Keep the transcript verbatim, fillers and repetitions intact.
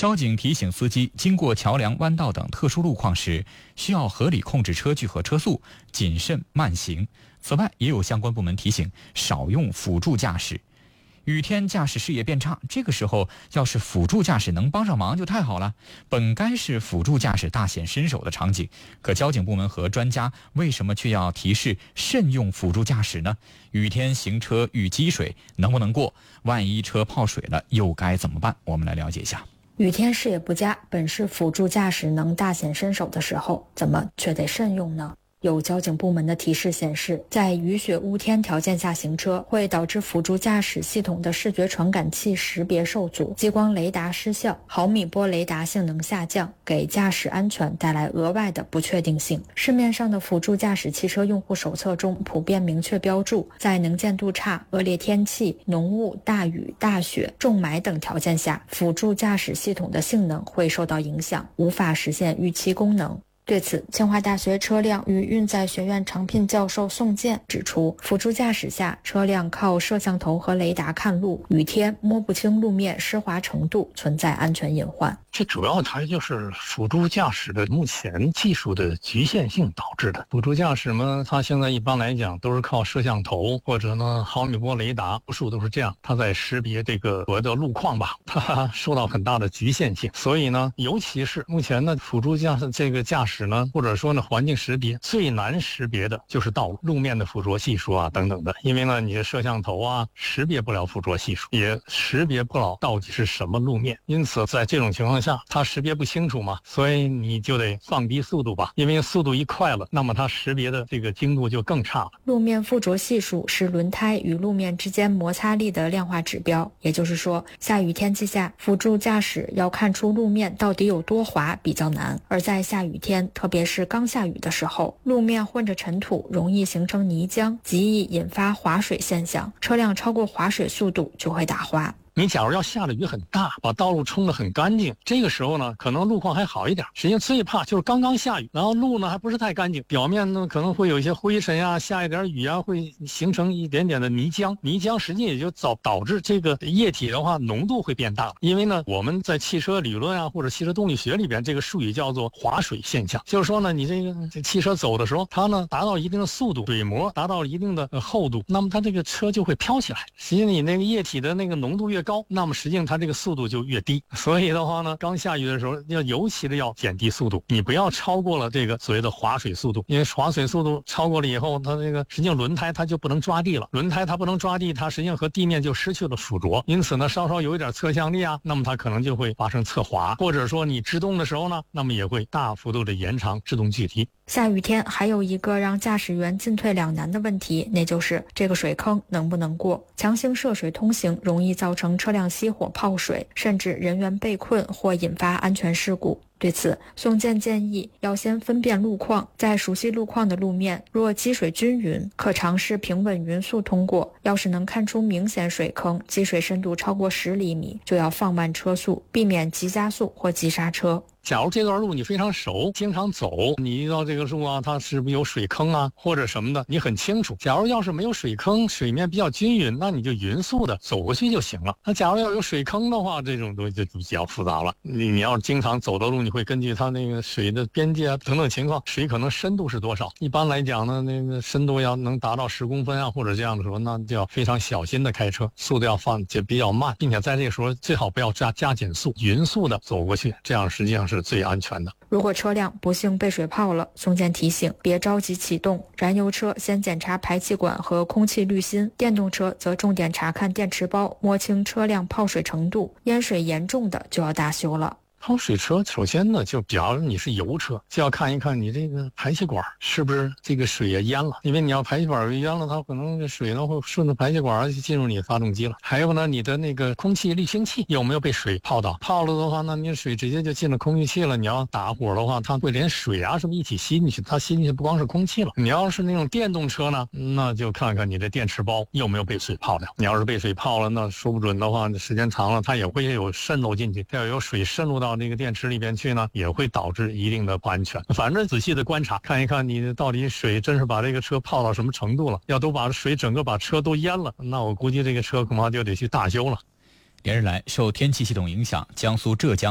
交警提醒司机，经过桥梁、弯道等特殊路况时，需要合理控制车距和车速，谨慎慢行。此外，也有相关部门提醒，少用辅助驾驶。雨天驾驶视野变差，这个时候要是辅助驾驶能帮上忙就太好了。本该是辅助驾驶大显身手的场景，可交警部门和专家为什么却要提示慎用辅助驾驶呢？雨天行车遇积水能不能过？万一车泡水了又该怎么办？我们来了解一下。 雨天视野不佳，本是辅助驾驶能大显身手的时候，怎么却得慎用呢？有交警部门的提示显示，在雨雪雾天条件下行车，会导致辅助驾驶系统的视觉传感器识别受阻，激光雷达失效，毫米波雷达性能下降，给驾驶安全带来额外的不确定性。市面上的辅助驾驶汽车用户手册中普遍明确标注，在能见度差、恶劣天气、浓雾、大雨、大雪、重霾等条件下，辅助驾驶系统的性能会受到影响，无法实现预期功能。对此，清华大学车辆与运载学院常聘教授宋健指出，辅助驾驶下，车辆靠摄像头和雷达看路，雨天摸不清路面湿滑程度，存在安全隐患。 这主要还就是辅助驾驶的目前技术的局限性导致的。辅助驾驶嘛，它现在一般来讲都是靠摄像头或者呢毫米波雷达，多数都是这样，它在识别这个所谓的路况吧，它受到很大的局限性。所以呢，尤其是目前的辅助驾驶这个驾驶呢，或者说呢环境识别最难识别的就是道路路面的附着系数啊等等的，因为呢你的摄像头啊识别不了附着系数，也识别不了到底是什么路面，因此在这种情况下它识别不清楚嘛，所以你就得放低速度吧，因为速度一快了，那么它识别的这个精度就更差了。 路面附着系数是轮胎与路面之间摩擦力的量化指标，也就是说，下雨天气下，辅助驾驶要看出路面到底有多滑比较难。而在下雨天，特别是刚下雨的时候，路面混着尘土，容易形成泥浆，极易引发滑水现象，车辆超过滑水速度就会打滑。 你假如要下的雨很大，把道路冲得很干净，这个时候呢，可能路况还好一点。实际上最怕就是刚刚下雨，然后路呢还不是太干净，表面呢可能会有一些灰尘呀，下一点雨啊，会形成一点点的泥浆。泥浆实际也就导导致这个液体的话浓度会变大。因为呢，我们在汽车理论啊或者汽车动力学里边，这个术语叫做滑水现象，就是说呢，你这个这汽车走的时候，它呢达到一定的速度，水膜达到一定的厚度，那么它这个车就会飘起来。实际你那个液体的那个浓度越高，那么实际上它这个速度就越低。所以的话呢，刚下雨的时候要尤其的要减低速度，你不要超过了这个所谓的滑水速度，因为滑水速度超过了以后，它这个实际上轮胎它就不能抓地了，轮胎它不能抓地，它实际上和地面就失去了附着，因此呢，稍稍有一点侧向力啊，那么它可能就会发生侧滑，或者说你制动的时候呢，那么也会大幅度的延长制动距离。 下雨天还有一个让驾驶员进退两难的问题，那就是这个水坑能不能过。强行涉水通行容易造成车辆熄火泡水，甚至人员被困或引发安全事故。对此，宋健建议要先分辨路况，在熟悉路况的路面，若积水均匀，可尝试平稳匀速通过；要是能看出明显水坑，积水深度超过十厘米，就要放慢车速，避免急加速或急刹车。 假如这段路你非常熟，经常走，你遇到这个路啊，它是不是有水坑啊，或者什么的，你很清楚。假如要是没有水坑，水面比较均匀，那你就匀速的走过去就行了。那假如要有水坑的话，这种东西就比较复杂了。你你要是经常走的路，你会根据它那个水的边界啊等等情况，水可能深度是多少。一般来讲呢，那个深度要能达到十公分啊，或者这样的时候，那就要非常小心的开车，速度要放就比较慢，并且在这个时候最好不要加加减速，匀速的走过去，这样实际上是最安全的。 如果车辆不幸被水泡了，宋健提醒别着急启动，燃油车先检查排气管和空气滤芯，电动车则重点查看电池包，摸清车辆泡水程度，淹水严重的就要大修了。 泡水车首先呢，就假如你是油车，就要看一看你这个排气管是不是这个水也淹了，因为你要排气管淹了，它可能这水呢会顺着排气管就进入你的发动机了。还有呢，你的那个空气滤清器有没有被水泡到？泡了的话，那你水直接就进了空气器了。你要打火的话，它会连水啊什么一起吸进去，它吸进去不光是空气了。你要是那种电动车呢，那就看看你的电池包有没有被水泡掉。你要是被水泡了，那说不准的话，时间长了它也会有渗漏进去，要有水渗入到那个电池里边去呢，也会导致一定的不安全。反正仔细的观察，看一看你到底水真是把这个车泡到什么程度了。要都把水整个把车都淹了，那我估计这个车恐怕就得去大修了。 连日来，受天气系统影响，江苏、浙江